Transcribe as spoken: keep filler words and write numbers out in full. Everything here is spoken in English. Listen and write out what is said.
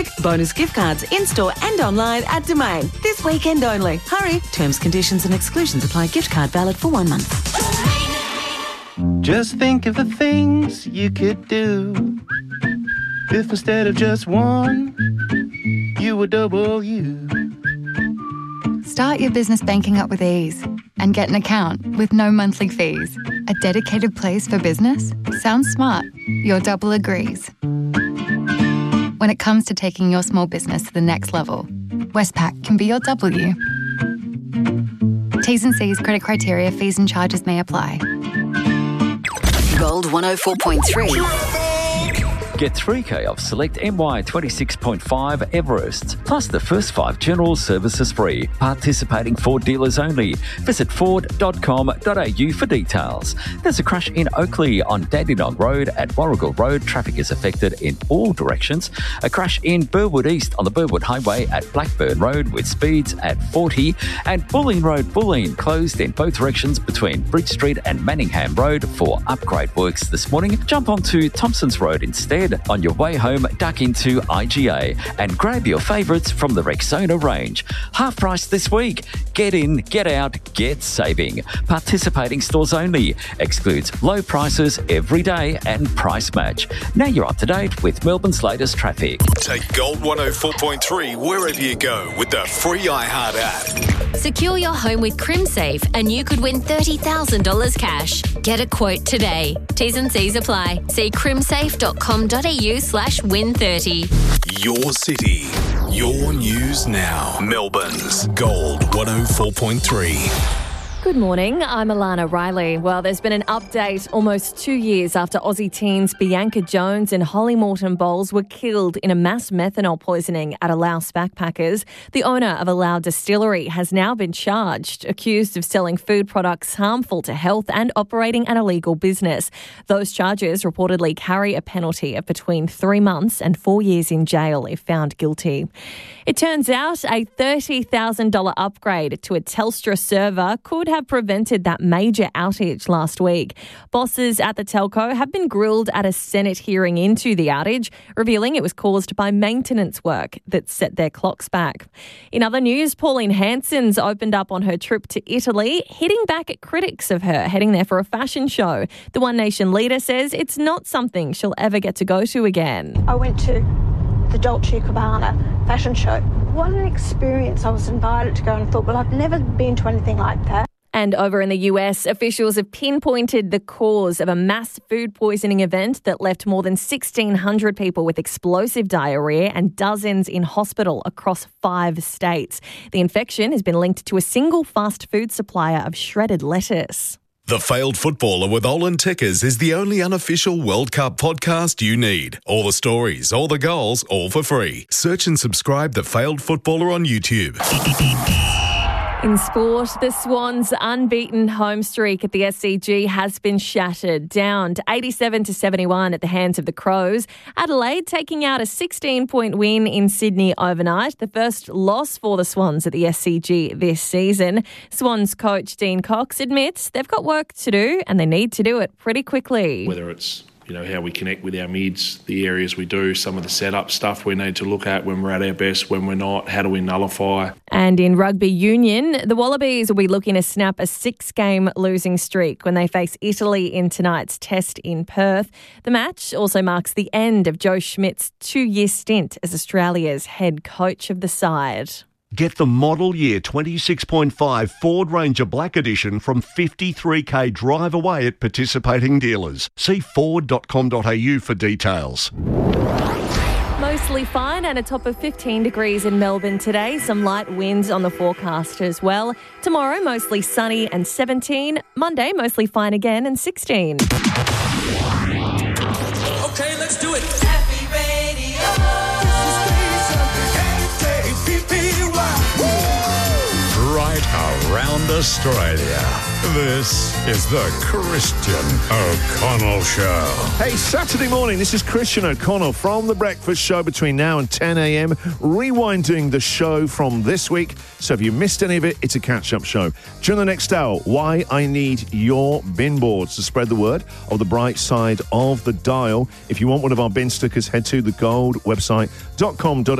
Bonus gift cards in-store and online at Domain. This weekend only. Hurry. Terms, conditions and exclusions apply. Gift card valid for one month. Just think of the things you could do if instead of just one, you were double you. Start your business banking up with ease and get an account with no monthly fees. A dedicated place for business? Sounds smart. Your double agrees. When it comes to taking your small business to the next level, Westpac can be your W. T's and C's, credit criteria, fees and charges may apply. Gold one oh four point three. Get three K off select M Y twenty-six point five Everest, plus the first five general services free. Participating Ford dealers only. Visit ford dot com dot a u for details. There's a crash in Oakley on Dandenong Road at Warrigal Road. Traffic is affected in all directions. A crash in Burwood East on the Burwood Highway at Blackburn Road with speeds at forty. And Bulleen Road, Bulleen, closed in both directions between Bridge Street and Manningham Road for upgrade works this morning. Jump onto Thompson's Road instead. On your way home, duck into I G A and grab your favourites from the Rexona range. Half price this week. Get in, get out, get saving. Participating stores only. Excludes low prices every day and price match. Now you're up to date with Melbourne's latest traffic. Take Gold one oh four point three wherever you go with the free iHeart app. Secure your home with CrimSafe and you could win thirty thousand dollars cash. Get a quote today. T's and C's apply. See crimsafe dot com dot a u slash win thirty. Your city, your news now. Melbourne's Gold one oh four point three. Good morning, I'm Alana Riley. Well, there's been an update almost two years after Aussie teens Bianca Jones and Holly Morton Bowles were killed in a mass methanol poisoning at Allow Backpackers. The owner of Allow Distillery has now been charged, accused of selling food products harmful to health and operating an illegal business. Those charges reportedly carry a penalty of between three months and four years in jail if found guilty. It turns out a thirty thousand dollars upgrade to a Telstra server could have prevented that major outage last week. Bosses at the telco have been grilled at a Senate hearing into the outage, revealing it was caused by maintenance work that set their clocks back. In other news, Pauline Hanson's opened up on her trip to Italy, hitting back at critics of her heading there for a fashion show. The One Nation leader says it's not something she'll ever get to go to again. I went to the Dolce and Gabbana fashion show. What an experience. I was invited to go and thought, well, I've never been to anything like that. And over in the U S, officials have pinpointed the cause of a mass food poisoning event that left more than sixteen hundred people with explosive diarrhea and dozens in hospital across five states. The infection has been linked to a single fast food supplier of shredded lettuce. The Failed Footballer with Olin Tickers is the only unofficial World Cup podcast you need. All the stories, all the goals, all for free. Search and subscribe The Failed Footballer on YouTube. In sport, the Swans' unbeaten home streak at the S C G has been shattered, down to eighty-seven to seventy-one at the hands of the Crows. Adelaide taking out a sixteen-point win in Sydney overnight, the first loss for the Swans at the S C G this season. Swans coach Dean Cox admits they've got work to do and they need to do it pretty quickly. Whether it's you know, how we connect with our mids, the areas we do, some of the setup stuff we need to look at when we're at our best, when we're not, how do we nullify. And in rugby union, the Wallabies will be looking to snap a six-game losing streak when they face Italy in tonight's test in Perth. The match also marks the end of Joe Schmidt's two-year stint as Australia's head coach of the side. Get the model year twenty-six point five Ford Ranger Black Edition from fifty-three k drive away at participating dealers. See ford dot com dot a u for details. Mostly fine and a top of fifteen degrees in Melbourne today. Some light winds on the forecast as well. Tomorrow, mostly sunny and seventeen. Monday, mostly fine again and sixteen. Okay, let's do it. Right around Australia. This is the Christian O'Connell Show. Hey, Saturday morning, this is Christian O'Connell from The Breakfast Show between now and ten a.m, rewinding the show from this week. So if you missed any of it, it's a catch-up show. During the next hour, why I need your bin boards to spread the word of the bright side of the dial. If you want one of our bin stickers, head to the gold website dot com dot